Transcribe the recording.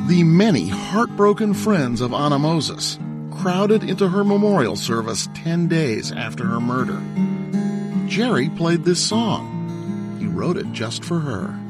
The many heartbroken friends of Anna Moses crowded into her memorial service 10 days after her murder. Jerry played this song. He wrote it just for her.